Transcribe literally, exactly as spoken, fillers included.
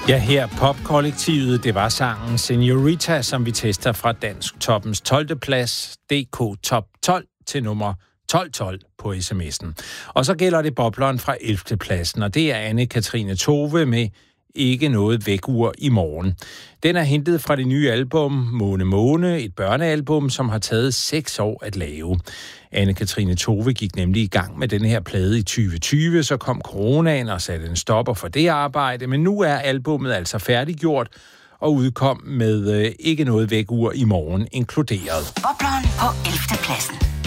Ja, her popkollektivet, det var sangen Senorita, som vi tester fra Dansk Toppens tolvte plads, D K Top tolv til nummer tolv tolv på sms'en. Og så gælder det bobleren fra ellevte pladsen, og det er Anne-Katrine Tove med Ikke noget vækkeur i morgen. Den er hentet fra det nye album Måne Måne, et børnealbum, som har taget seks år at lave. Anne-Katrine Tove gik nemlig i gang med den her plade i tyve tyve, så kom coronaen og satte en stopper for det arbejde, men nu er albummet altså færdiggjort og udkom med øh, Ikke noget vækkeur i morgen inkluderet. Bobleren på ellevte pladsen.